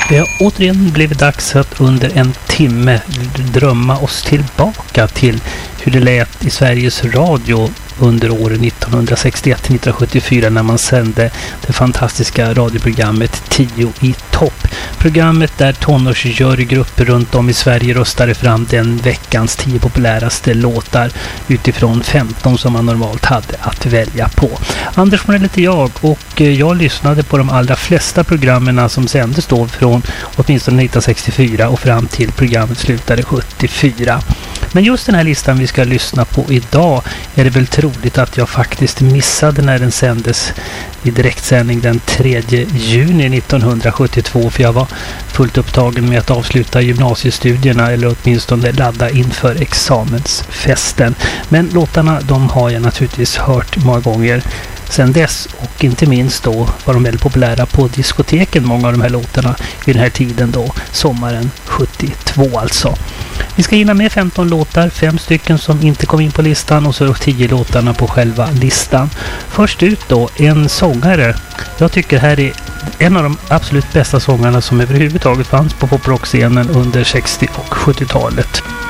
Det har återigen blivit dags att under en timme drömma oss tillbaka till hur det lät i Sveriges Radio under åren 1961-1974 när man sände det fantastiska radioprogrammet 10 i topp. Programmet där tonårsjurygrupper runt om i Sverige röstade fram den veckans 10 populäraste låtar utifrån 15 som man normalt hade att välja på. Anders Morell heter jag och jag lyssnade på de allra flesta programmen som sändes då från åtminstone 1964 och fram till programmet slutade 74. Men just den här listan vi ska lyssna på idag är det väl troligt att jag faktiskt missade när den sändes i direktsändning den 3 juni 1972 för jag var fullt upptagen med att avsluta gymnasiestudierna eller åtminstone ladda inför examensfesten. Men låtarna de har jag naturligtvis hört många gånger sen dess och inte minst då var de väldigt populära på diskoteken, många av de här låtarna vid den här tiden då, sommaren 72 alltså. Vi ska hinna med 15 låtar, 5 stycken som inte kom in på listan och så 10 låtarna på själva listan. Först ut då, en sångare. Jag tycker här är en av de absolut bästa sångarna som överhuvudtaget fanns på poprockscenen under 60- och 70-talet.